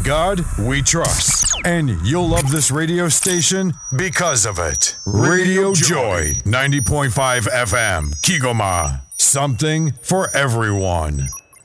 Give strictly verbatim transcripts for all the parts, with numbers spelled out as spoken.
God we trust. And you'll love this radio station because of it. Radio Joy, ninety point five F M, Kigoma. Something for everyone.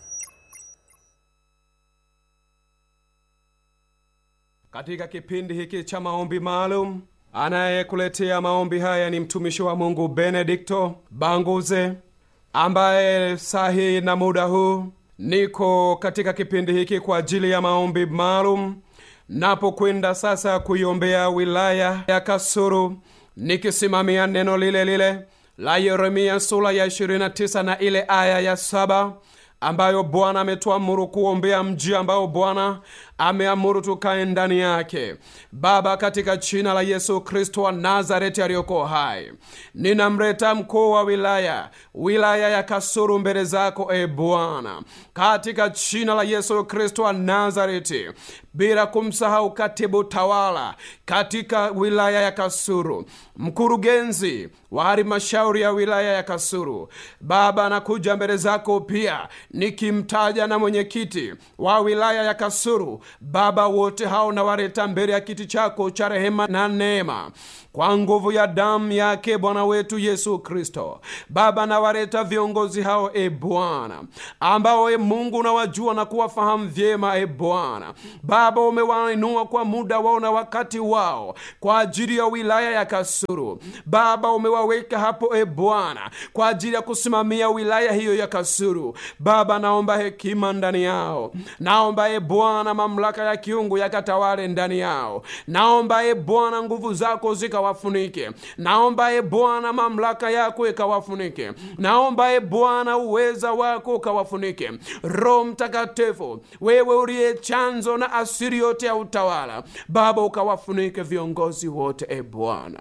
Katika kipindi hiki cha maombi maalum, anayekuletea maombi haya ni mtumishi wa Mungu Benedicto Banguze, ambaye sahi na muda huu niko katika kipindi hiki kwa ajili ya maombi maalum. Napokwenda sasa kuiombea wilaya ya Kasulu, nikisimamia neno lile lile la Yeremia sura ya ishirini na tisa na ile aya ya saba, ambayo Bwana ametuamuru kuombea mji ambao Bwana ameamuru tukae ndani yake. Baba, katika jina la Yesu Kristo wa Nazareti aliyoko hai, ninamleta mkuu wa wilaya wilaya ya Kasulu mbele zako e Bwana, katika jina la Yesu Kristo wa Nazareti, bila kumsahau katibu tawala katika wilaya ya Kasulu, mkurugenzi wa halmashauri ya wilaya ya Kasulu. Baba, nakuja mbele zako pia nikimtaja na mwenyekiti wa wilaya ya Kasulu. Baba, wote hao na waleta mbele ya kiti chako cha rehema na neema kwa nguvu ya damu yake Bwana wetu Yesu Kristo. Baba, na waleta viongozi hao e Bwana, ambao e Mungu unawajua na kuwafahamu vyema e Bwana. Baba, umewainua kwa muda wao na wakati wao kwa ajili ya wilaya ya Kasulu. Baba, umewaweka hapo e Bwana kwa ajili ya kusimamia wilaya hiyo ya Kasulu. Baba, naomba hekima ndani yao. Naomba e Bwana mamlaka ya kiungu yakatawale ndani yao. Naomba e Bwana nguvu zako zikawafunike. Naomba e Bwana mamlaka yako ikawafunike. Naomba e Bwana uweza wako ukawafunike. Roho Mtakatifu, wewe uliye chanzo na asili yote ya utawala, Baba, ukawafunike viongozi wote e Bwana.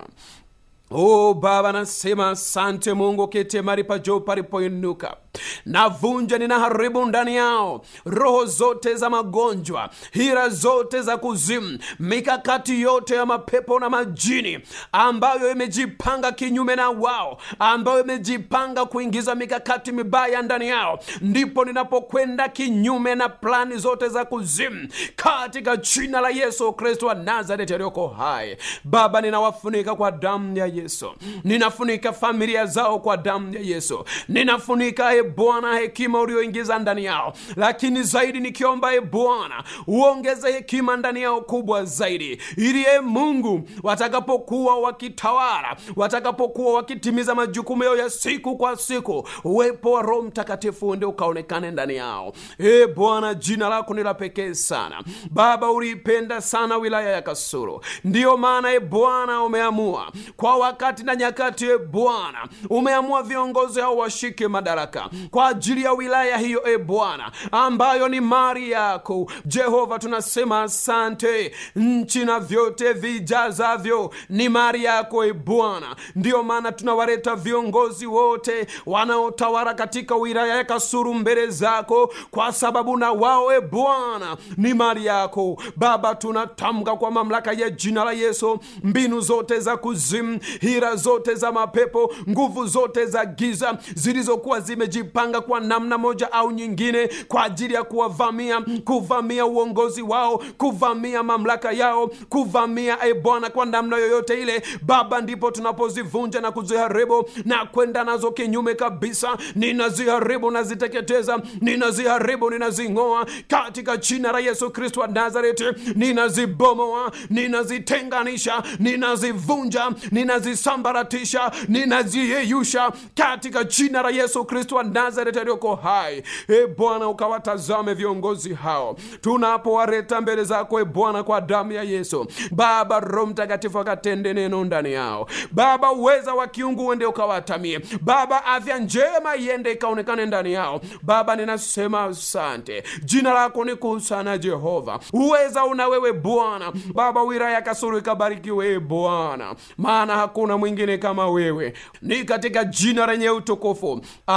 Oh Baba, nasema asante Mungu, kete mari pa juu palipoinuka. Navunja, ninaharibu ndani yao roho zote za magonjwa, hila zote za kuzimu, mikakati yote ya mapepo na majini ambayo imejipanga kinyume na wao, ambayo imejipanga kuingiza mikakati mibaya ndani yao. Ndipo ninapokwenda kinyume na plani zote za kuzimu katika jina la Yesu Kristo wa Nazareti aliyoko hai. Baba, ninawafunika kwa damu ya Yesu. Ninafunika familia zao kwa damu ya Yesu. Ninafunika e Bwana hekima ulioingiza ndani yao, lakini zaidi nikiomba e Bwana uongeze hekima ndani yao kubwa zaidi, ili e Mungu watakapokuwa wakitawala, watakapokuwa wakitimiza majukumu yao ya siku kwa siku, uwepo wa Roho Mtakatifu ndio ukaonekane ndani yao. E Bwana, jina lako ni la pekee sana. Baba, ulipenda sana wilaya ya Kasulu, ndio maana e Bwana umeamua kwa wakati na nyakati e Bwana umeamua viongozi hao washike madaraka kwa ajili ya wilaya hiyo e Bwana, ambayo ni mali yako. Jehova, tunasema asante. Nchi na vyote vijazavyo ni mali yako e Bwana. Ndio maana tunawaleta viongozi wote wanaotawala katika wilaya ya Kasulu mbele zako, kwa sababu na wao e Bwana ni mali yako. Baba, tunatamka kwa mamlaka ya jina la Yesu, mbinu zote za kuzimu, hila zote za mapepo, nguvu zote za giza zilizokuwa zimejipanga kwa namna moja au nyingine kwa ajili ya kuwavamia, kuvamia uongozi wao, kuvamia mamlaka yao, kuvamia e Bwana kwa namna yoyote ile, Baba, ndipo tunapozivunja na kuziharibu na kwenda nazo kinyume kabisa. Ninaziharibu, naziteketeza, ninaziharibu, ninazingoa katika jina la Yesu Kristo wa Nazareti. Ninazibomoa, ninazitenganisha, ninazivunja, ninazisambaratisha, ninaziyeyusha katika jina la Yesu Kristo wa Nazareti aliyoko hai. E Bwana, ukawatazame viongozi hao tunapowaleta mbele zako e Bwana kwa damu ya Yesu. Baba, Roho Mtakatifu akatende neno ndani yao. Baba, uweza wa kiungu uende ukawatamie. Baba, afya njema iende ikaonekane ndani yao. Baba, ninasema asante. Jina lako ni kuu sana Jehova. Uweza una wewe Bwana. Baba, wilaya ya Kasulu ikabarikiwe e Bwana, maana hakuna mwingine kama wewe. Ni katika jina lenye utukufu.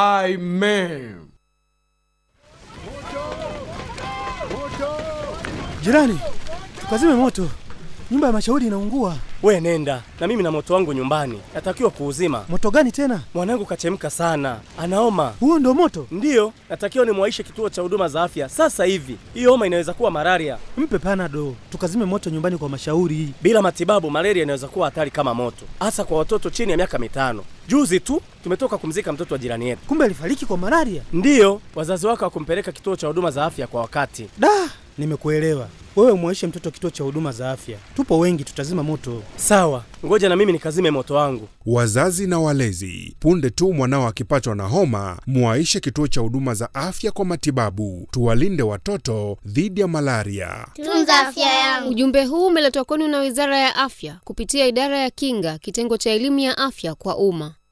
Amen. Jirani, tukazime moto. Nyumba ya mashauri inaungua. We nenda, na mimi na moto wangu nyumbani. Natakiwa kuuzima. Moto gani tena? Mwanangu kachemka sana. Anaoma. Huo ndio moto? Ndiyo, natakiwa nimwaishe kituo cha huduma za afya sasa hivi. Hiyo homa inaweza kuwa malaria. Mpe Panado, tukazime moto nyumbani kwa mashauri. Bila matibabu, malaria inaweza kuwa hatari kama moto, hasa kwa watoto chini ya miaka mitano. Juzi tu tumetoka kumzika mtoto wa jirani yetu. Kumbe alifariki kwa malaria? Ndiyo, wazazi wake hawakumpeleka kituo cha huduma za afya kwa wakati. Da, nimekuelewa. Wewe mwaishe mtoto kituo cha huduma za afya. Tupo wengi, tutazima moto. Sawa, ngoja na mimi nikazime moto wangu. Wazazi na walezi, punde tu mwanao akipatwa na homa, mwaishe kituo cha huduma za afya kwa matibabu. Tuwalinde watoto dhidi ya malaria. Tunza afya yangu. Ujumbe huu umeletwa kwenu na Wizara ya Afya kupitia Idara ya Kinga, kitengo cha elimu ya afya kwa umma.